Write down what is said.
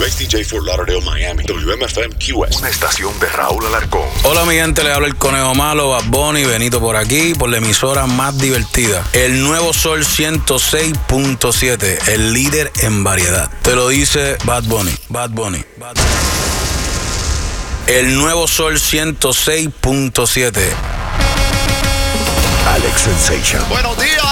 WXTJ Fort Lauderdale, Miami. WMFM QS. Una estación de Raúl Alarcón. Hola mi gente, le habla el Conejo Malo, Bad Bunny, Benito por aquí, por la emisora más divertida. El Nuevo Sol 106.7, el líder en variedad. Te lo dice Bad Bunny, Bad Bunny, Bad Bunny. El Nuevo Sol 106.7. Alex Sensation. Buenos días,